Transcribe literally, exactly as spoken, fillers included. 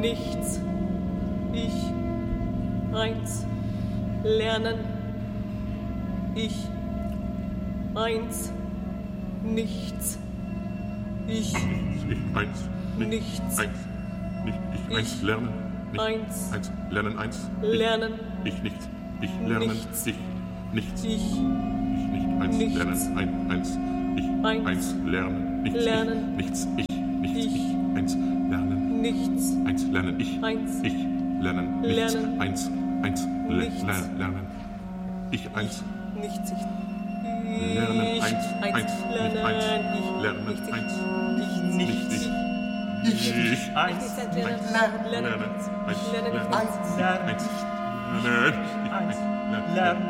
nichts, ich, eins, lernen, ich, eins, nichts, ich, ich, eins, nicht, nichts, eins, nicht, ich, eins, ich, lernen, nicht, eins, eins, lernen, eins, lernen, ich, ich nichts, ich, lernen, nichts, ich, nichts, ich, ich, nicht, eins, nichts, lernen, ein, eins, ich, eins, eins, lernen, nichts, lernen, ich, nichts, ich, nichts, ich, ich, eins, lernen, nichts, eins, lernen, ich, eins, ich, lernen, nichts, lernen, eins, eins, le- nichts, le- lernen, ich, eins, nichts, ich, lernen, ich, eins, eins, nicht, eins, lernen, lernen, nichts, ich, eins, nichts, nicht, ich, Ich, ich, eins, lernen, lernen, lernen, eins, lernen, lernen, eins, lernen, eins, ich, lernen, eins, lernen, lernen,